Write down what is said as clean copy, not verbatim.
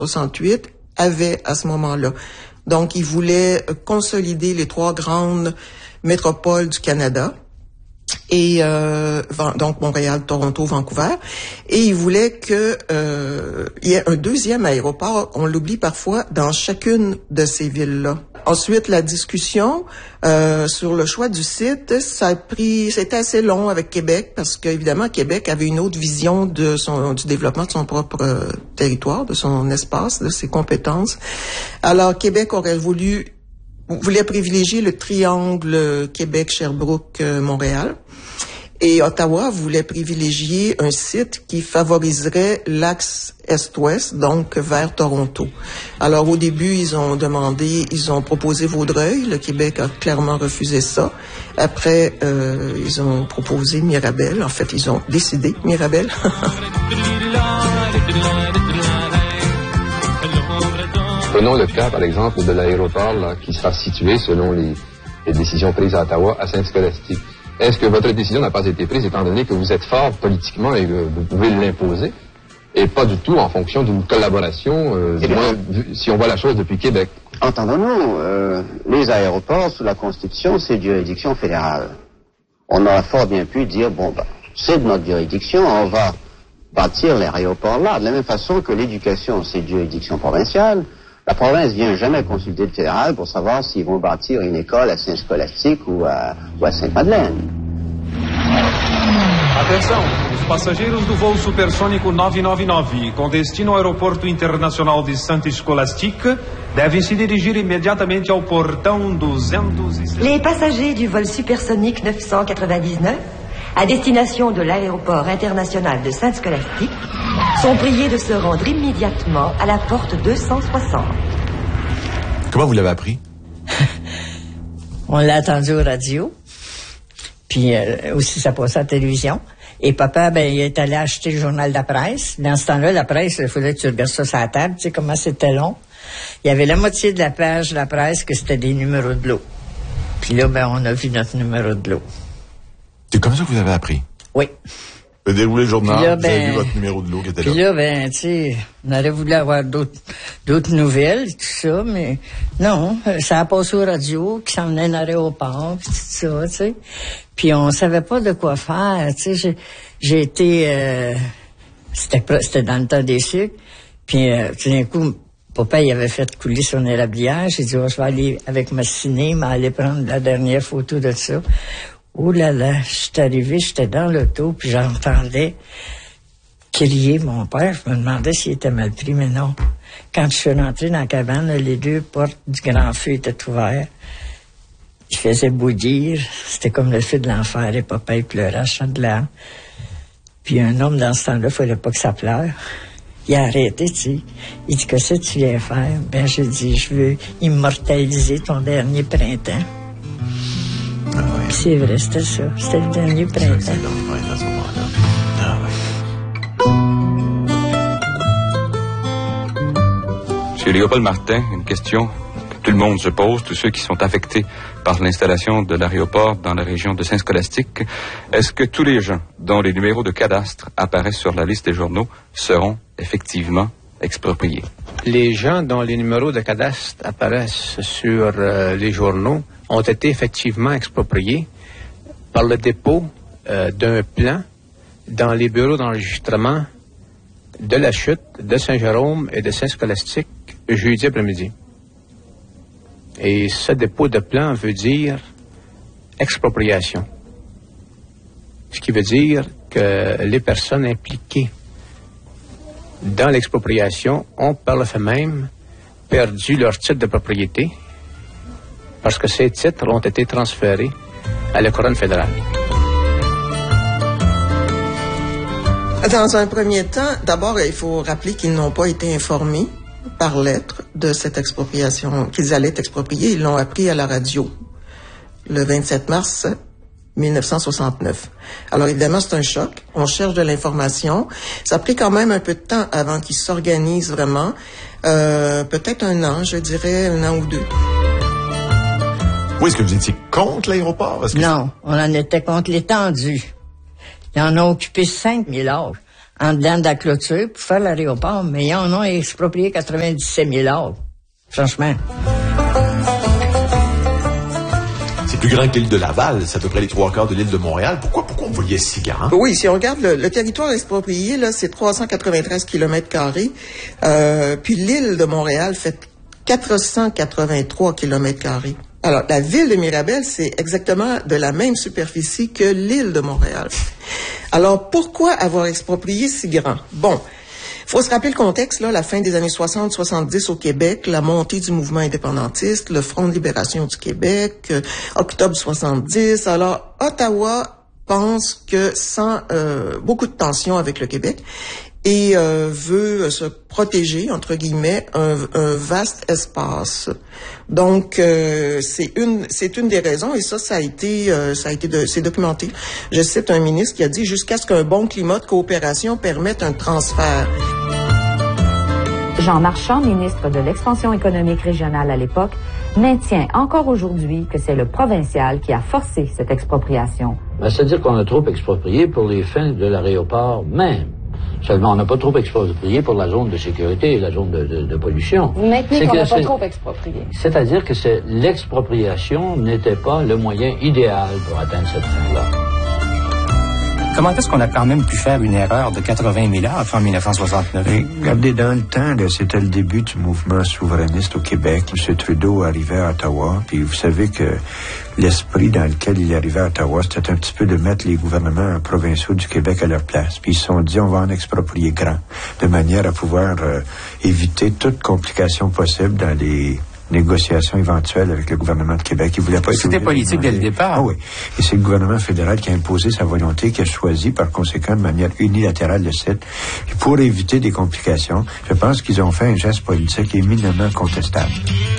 68 avait à ce moment-là. Donc, il voulait consolider les 3 grandes métropoles du Canada. Et donc Montréal, Toronto, Vancouver, et il voulait que il y ait un deuxième aéroport, on l'oublie parfois, dans chacune de ces villes-là. Ensuite, la discussion sur le choix du site, c'était assez long avec Québec parce qu'évidemment Québec avait une autre vision du développement de son propre territoire, de son espace, de ses compétences. Alors Québec voulait privilégier le triangle Québec-Sherbrooke-Montréal. Et Ottawa voulait privilégier un site qui favoriserait l'axe est-ouest, donc vers Toronto. Alors au début, ils ont proposé Vaudreuil. Le Québec a clairement refusé ça. Après, ils ont proposé Mirabel. En fait, ils ont décidé Mirabel. Prenons le cas, par exemple, de l'aéroport là, qui sera situé, selon les décisions prises à Ottawa, à Saint-Scolastique. Est-ce que votre décision n'a pas été prise étant donné que vous êtes fort politiquement et que vous pouvez l'imposer, et pas du tout en fonction d'une collaboration, si on voit la chose depuis Québec? Entendons-nous, les aéroports, sous la Constitution, c'est de juridiction fédérale. On aurait fort bien pu dire, c'est de notre juridiction, on va bâtir l'aéroport là, de la même façon que l'éducation, c'est de juridiction provinciale. La province vient jamais consulter le fédéral pour savoir s'ils vont bâtir une école à Saint-Scolastique ou à Sainte-Madeleine. Atenção, os passageiros do voo supersônico 999 com destino ao Aeroporto Internacional de Saint-Scolastique devem se dirigir imediatamente ao portão 206. Les passagers du vol supersonique 999 à destination de l'aéroport international de Saint-Scolastique sont priés de se rendre immédiatement à la porte 260. Comment vous l'avez appris? On l'a entendu aux radios, puis aussi ça passait à la télévision. Et papa, il est allé acheter le journal de la presse. Dans ce temps-là, la presse, il fallait que tu regardes ça sur la table, tu sais comment c'était long. Il y avait la moitié de la page de la presse que c'était des numéros de l'eau. Puis là, on a vu notre numéro de l'eau. C'est comme ça que vous avez appris? Oui. Vous avez déroulé le journal, là, vous avez vu votre numéro de l'eau qui était là. Puis là, tu sais, on aurait voulu avoir d'autres nouvelles, tout ça, mais non, ça a passé aux radios, qui s'en venait à l'aéroport, puis tout ça, tu sais. Puis on savait pas de quoi faire, tu sais. J'ai été, c'était dans le temps des sucres, puis tout d'un coup, papa, il avait fait couler son érablière. J'ai dit, je vais aller avec ma ciné, aller prendre la dernière photo de ça. Oh là là, je suis arrivé, j'étais dans l'auto, puis j'entendais crier mon père. Je me demandais s'il était mal pris, mais non. Quand je suis rentré dans la cabane, les 2 portes du grand feu étaient ouvertes. Il faisait bouillir. C'était comme le feu de l'enfer, et papa, il pleurait à chant de larmes. Puis un homme, dans ce temps-là, il fallait pas que ça pleure. Il a arrêté, tu sais. Il dit, qu'est-ce que tu viens faire? J'ai dit, je veux immortaliser ton dernier printemps. Ah oui. C'est vrai, c'était ça. C'était le dernier printemps. C'est à ce moment-là. Ah oui. Monsieur Léopold Martin, une question que tout le monde se pose, tous ceux qui sont affectés par l'installation de l'aéroport dans la région de Saint-Scolastique. Est-ce que tous les gens dont les numéros de cadastre apparaissent sur la liste des journaux seront effectivement expropriés? Les gens dont les numéros de cadastre apparaissent sur les journaux ont été effectivement expropriés par le dépôt d'un plan dans les bureaux d'enregistrement de la Chute, de Saint-Jérôme et de Saint-Scolastique jeudi après-midi. Et ce dépôt de plan veut dire expropriation. Ce qui veut dire que les personnes impliquées dans l'expropriation ont par le fait même perdu leur titre de propriété parce que ces titres ont été transférés à la couronne fédérale. Dans un premier temps, d'abord, il faut rappeler qu'ils n'ont pas été informés par lettre de cette expropriation, qu'ils allaient exproprier. Ils l'ont appris à la radio le 27 mars 1969. Alors évidemment, c'est un choc. On cherche de l'information. Ça a pris quand même un peu de temps avant qu'ils s'organisent vraiment. Peut-être 1 an, je dirais 1 an ou 2. Oui, est-ce que vous étiez contre l'aéroport? Non, on en était contre l'étendue. Ils en ont occupé 5000 acres. en dedans de la clôture pour faire l'aéroport, mais ils en ont exproprié 97 000 $. Franchement. C'est plus grand que l'île de Laval, c'est à peu près les 3/4 de l'île de Montréal. Pourquoi on voyait si grand? Oui, si on regarde le territoire exproprié, là, c'est 393 km². Puis l'île de Montréal fait 483 km². Alors, la ville de Mirabel, c'est exactement de la même superficie que l'île de Montréal. Alors, pourquoi avoir exproprié si grand? Bon, faut se rappeler le contexte, là, la fin des années 60-70 au Québec, la montée du mouvement indépendantiste, le Front de libération du Québec, octobre 70. Alors, Ottawa pense que sent beaucoup de tensions avec le Québec et veut se protéger, entre guillemets, un vaste espace. Donc, c'est une des raisons, et ça a été c'est documenté. Je cite un ministre qui a dit « Jusqu'à ce qu'un bon climat de coopération permette un transfert ». Jean Marchand, ministre de l'Expansion économique régionale à l'époque, maintient encore aujourd'hui que c'est le provincial qui a forcé cette expropriation. C'est-à-dire qu'on a trop exproprié pour les fins de l'aéroport même. Seulement, on n'a pas trop exproprié pour la zone de sécurité et la zone de pollution. Vous maintenez qu'on n'a pas trop exproprié. C'est-à-dire que l'expropriation n'était pas le moyen idéal pour atteindre cette fin-là. Comment est-ce qu'on a quand même pu faire une erreur de 80 milliards en 1969? Mais, regardez, dans le temps, là, c'était le début du mouvement souverainiste au Québec. M. Trudeau arrivait à Ottawa, puis vous savez que l'esprit dans lequel il arrivait à Ottawa, c'était un petit peu de mettre les gouvernements provinciaux du Québec à leur place. Puis ils se sont dit, on va en exproprier grand, de manière à pouvoir éviter toute complication possible dans les négociations éventuelles avec le gouvernement de Québec. Il voulait pas être... C'était politique dès le départ. Ah oui. Et c'est le gouvernement fédéral qui a imposé sa volonté, qui a choisi par conséquent de manière unilatérale le site. Et pour éviter des complications, je pense qu'ils ont fait un geste politique éminemment contestable.